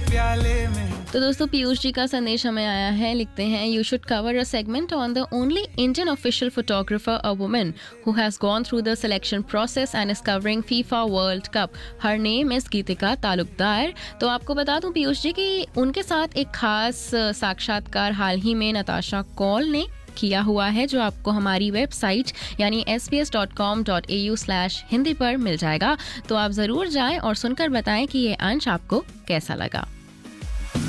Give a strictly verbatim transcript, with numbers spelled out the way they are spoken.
प्याले में। तो दोस्तों पीयूष जी का संदेश हमें आया है, लिखते हैं you should cover a segment on the only Indian official photographer a woman who has gone through the selection process and is covering FIFA world cup. Her name is गीतिका तालुकदार। तो आपको बता दूं पीयूष जी कि उनके साथ एक खास अ, साक्षात्कार हाल ही में नताशा कौल ने किया हुआ है, जो आपको हमारी वेबसाइट यानी S B S dot com dot A you slash Hindi पर मिल जाएगा। तो आप ज़रूर जाएं और सुनकर बताएं कि ये अंश आपको कैसा लगा।